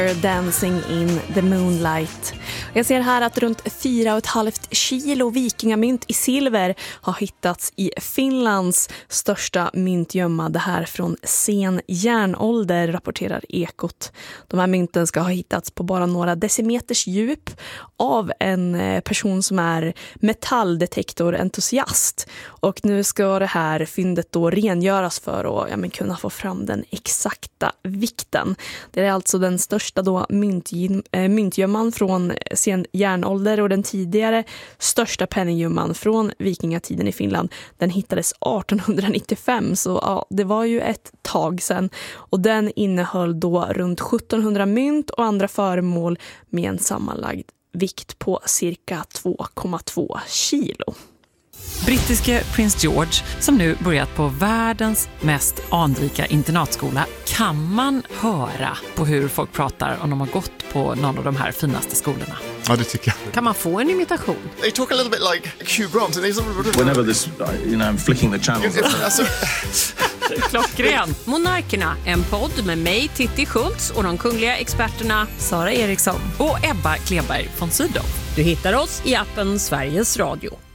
Dancing in the moonlight. Jag ser här att runt 4,5 kilo vikingamynt i silver har hittats i Finlands största myntgömma. Det här från sen järnålder, rapporterar Ekot. De här mynten ska ha hittats på bara några decimeters djup av en person som är metalldetektorentusiast. Och nu ska det här fyndet då rengöras för att kunna få fram den exakta vikten. Det är alltså den största då myntgömman från sen järnålder, och den tidigare största penninggömman från vikingatiden i Finland, den hittades 1895, så ja, det var ju ett tag sedan, och den innehöll då runt 1700 mynt och andra föremål med en sammanlagd vikt på cirka 2,2 kilo. Brittiske prins George, som nu börjat på världens mest anrika internatskola, kan man höra på hur folk pratar om de har gått på någon av de här finaste skolorna. Ja, det tycker jag. Kan man få en imitation? They talk a little bit like Hugh Grant. And whenever this, I'm flicking the channels. Klockren. Monarkerna, en podd med mig, Titti Schultz, och de kungliga experterna Sara Eriksson Och Ebba Kleberg von Sydow. Du hittar oss i appen Sveriges Radio.